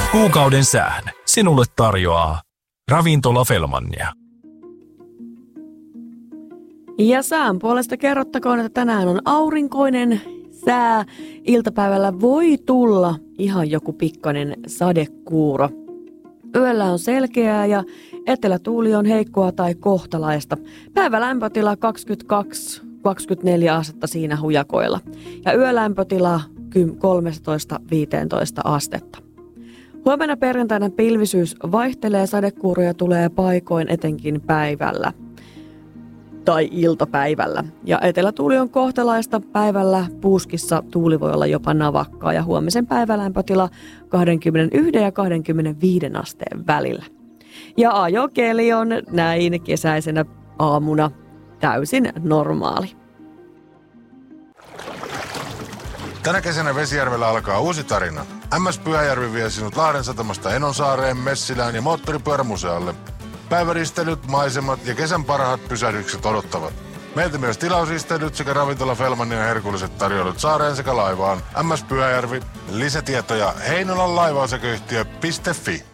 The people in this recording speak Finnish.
Kuukauden sään sinulle tarjoaa Ravintola Fellmania. Ja sään puolesta kerrottakoon, että tänään on aurinkoinen sää. Iltapäivällä voi tulla ihan joku pikkainen sadekuuro. Yöllä on selkeää ja etelätuuli on heikkoa tai kohtalaista. Päivälämpötila 22-24 astetta siinä hujakoilla. Ja yölämpötila 13-15 astetta. Huomenna perjantaina pilvisyys vaihtelee, sadekuuroja tulee paikoin etenkin päivällä tai iltapäivällä. Ja etelätuuli on kohtalaista, päivällä puuskissa tuuli voi olla jopa navakkaa ja huomisen päivälämpötila 21 ja 25 asteen välillä. Ja ajokeli on näin kesäisenä aamuna täysin normaali. Tänä kesänä Vesijärvellä alkaa uusi tarina. MS Pyhäjärvi vie sinut Lahden satamasta Enonsaareen, Messilään ja moottoripyörämuseolle. Päiväristelyt, maisemat ja kesän parhaat pysähdykset odottavat. Meiltä myös tilausristelyt sekä Ravintola Fellmania herkulliset tarjoulut saareen sekä laivaan. MS Pyhäjärvi. Lisätietoja Heinolan laivaosakeyhtiö.fi.